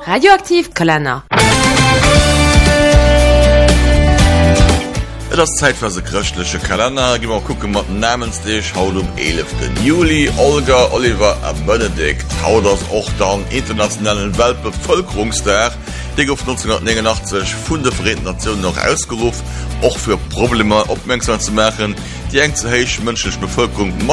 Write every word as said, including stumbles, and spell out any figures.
Radioaktiv Kalender. Das Zeit für se christliche Kalender gi gucken mat namensdech haut um elften Juli Olga Oliver a Benedikt haut das och dann internationalen Weltbevölkerungstag de auf neunzehnhundertneunundachtzig vun der Vereinten Nationen noch ausgerufen och für Probleme opmerksam zu machen die eng zu heich menschlich Bevölkerung